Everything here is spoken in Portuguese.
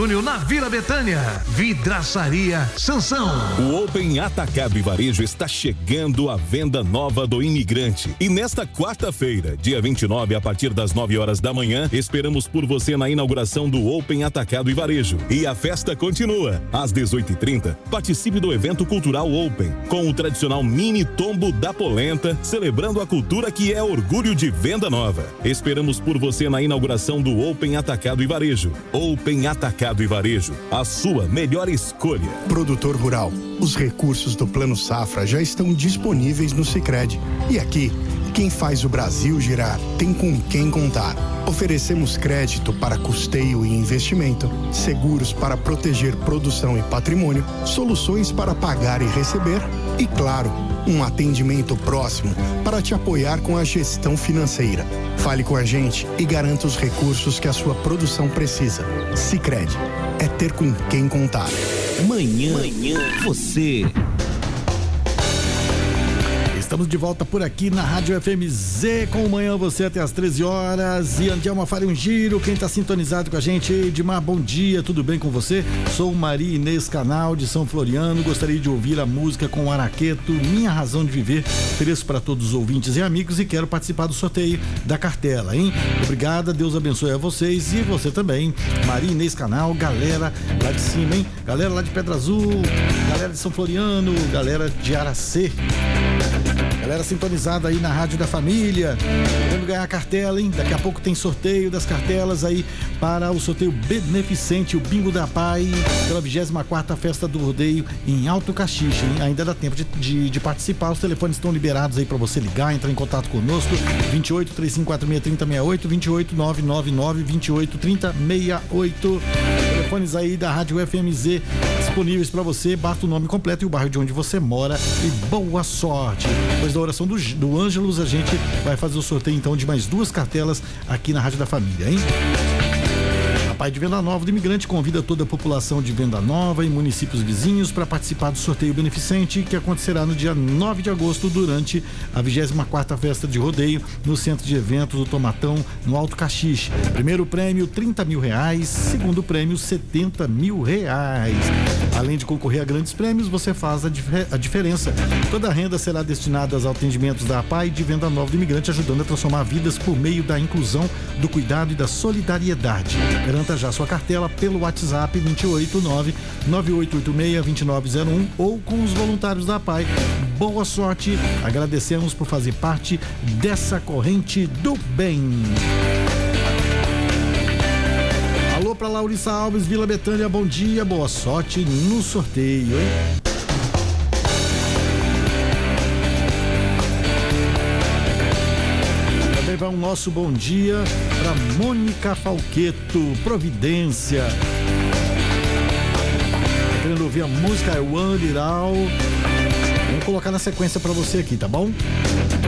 Túnel na Vila Betânia. Vidraçaria Sansão. O Open Atacado e Varejo está chegando à venda nova do Imigrante. E nesta quarta-feira, dia 29, a partir das 9 horas da manhã, esperamos por você na inauguração do Open Atacado e Varejo. E a festa continua. Às 18h30, participe do evento cultural Open, com o tradicional mini tombo da polenta, celebrando a cultura que é orgulho de Venda Nova. Esperamos por você na inauguração do Open Atacado e Varejo. Open Atacado e Varejo, a sua melhor escolha. Produtor rural, os recursos do Plano Safra já estão disponíveis no Sicredi. E aqui, quem faz o Brasil girar tem com quem contar. Oferecemos crédito para custeio e investimento, seguros para proteger produção e patrimônio, soluções para pagar e receber e, claro, um atendimento próximo para te apoiar com a gestão financeira. Fale com a gente e garanta os recursos que a sua produção precisa. Sicredi, é ter com quem contar. Manhã você. Estamos de volta por aqui na Rádio FMZ com o Manhã Você até às 13 horas. E Andielma Faria um giro. Quem está sintonizado com a gente, Edmar, bom dia, tudo bem com você? Sou Maria Inês Canal de São Floriano. Gostaria de ouvir a música com o Araqueto, Minha Razão de Viver. Ofereço para todos os ouvintes e amigos e quero participar do sorteio da cartela, hein? Obrigada, Deus abençoe a vocês e você também. Maria Inês Canal, galera lá de cima, hein? Galera lá de Pedra Azul, galera de São Floriano, galera de Aracê. Galera sintonizada aí na Rádio da Família, querendo ganhar a cartela, hein? Daqui a pouco tem sorteio das cartelas aí para o sorteio beneficente, o Bingo da Pai, pela 24ª Festa do Rodeio em Alto Caxixe, hein? Ainda dá tempo de participar, os telefones estão liberados aí para você ligar, entrar em contato conosco, 28 3546 3068, 28 999 28 3068. Telefones aí da Rádio FMZ disponíveis para você, basta o nome completo e o bairro de onde você mora e boa sorte. Depois da oração do Ângelos, a gente vai fazer o sorteio então de mais 2 cartelas aqui na Rádio da Família, hein? A Pai de Venda Nova do Imigrante convida toda a população de Venda Nova e municípios vizinhos para participar do sorteio beneficente que acontecerá no dia 9 de agosto durante a 24ª Festa de Rodeio no Centro de Eventos do Tomatão, no Alto Caxixe. Primeiro prêmio, R$30 mil. Segundo prêmio, R$70 mil. Além de concorrer a grandes prêmios, você faz a diferença. Toda a renda será destinada aos atendimentos da Pai de Venda Nova do Imigrante, ajudando a transformar vidas por meio da inclusão, do cuidado e da solidariedade. Garanta já sua cartela pelo WhatsApp 289-9886-2901 ou com os voluntários da Pai. Boa sorte, agradecemos por fazer parte dessa corrente do bem. Alô para Laurissa Alves, Vila Betânia, bom dia, boa sorte no sorteio, hein? Também vai um nosso bom dia para Mônica Falqueto, Providência. Tá querendo ouvir a música I Want It All? Vamos colocar na sequência para você aqui, tá bom?